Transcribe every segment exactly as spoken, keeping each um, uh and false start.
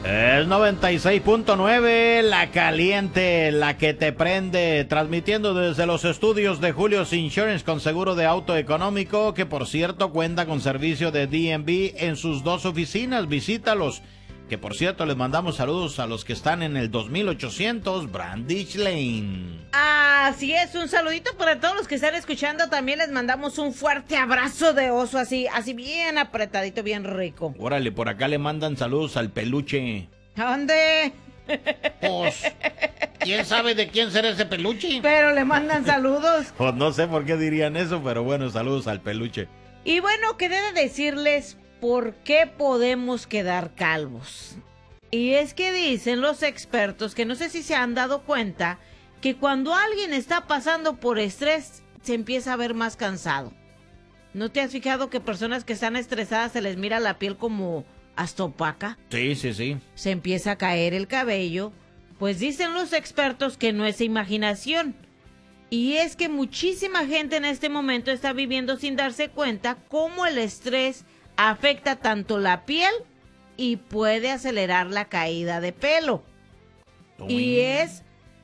Es noventa y seis punto nueve, la caliente, la que te prende, transmitiendo desde los estudios de Julio's Insurance con seguro de auto económico, que por cierto cuenta con servicio de D M V en sus dos oficinas. Visítalos, que por cierto les mandamos saludos a los que están en el dos mil ochocientos Brandich Lane. Así es, un saludito para todos los que están escuchando. También les mandamos un fuerte abrazo de oso, así, así bien apretadito, bien rico. Órale, por acá le mandan saludos al peluche. ¿A dónde? Pues, ¿quién sabe de quién será ese peluche? Pero le mandan saludos. Pues no sé por qué dirían eso, pero bueno, saludos al peluche. Y bueno, quería decirles por qué podemos quedar calvos. Y es que dicen los expertos, que no sé si se han dado cuenta, que cuando alguien está pasando por estrés, se empieza a ver más cansado. ¿No te has fijado que personas que están estresadas se les mira la piel como hasta opaca? Sí, sí, sí. Se empieza a caer el cabello. Pues dicen los expertos que no es imaginación. Y es que muchísima gente en este momento está viviendo sin darse cuenta cómo el estrés afecta tanto la piel y puede acelerar la caída de pelo. Uy. Y es...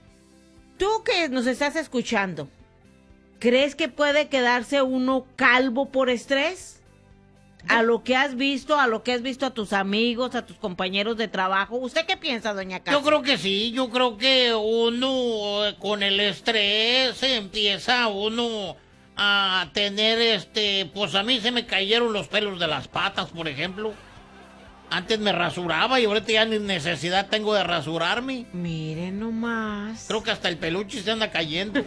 Tú que nos estás escuchando, ¿crees que puede quedarse uno calvo por estrés? A lo que has visto, a lo que has visto a tus amigos, a tus compañeros de trabajo. ¿Usted qué piensa, doña Casi? Yo creo que sí, yo creo que uno eh, con el estrés empieza uno a tener este, pues a mí se me cayeron los pelos de las patas, por ejemplo. Antes me rasuraba y ahorita ya ni necesidad tengo de rasurarme. Miren nomás. Creo que hasta el peluche se anda cayendo.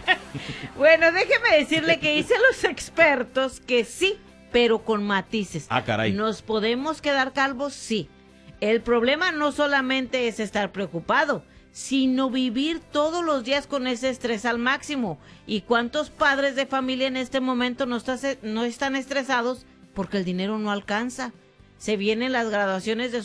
Bueno, déjeme decirle que dicen los expertos que sí, pero con matices. Ah, caray. ¿Nos podemos quedar calvos? Sí. El problema no solamente es estar preocupado, sino vivir todos los días con ese estrés al máximo. ¿Y cuántos padres de familia en este momento no, está, no están estresados porque el dinero no alcanza? Se vienen las graduaciones de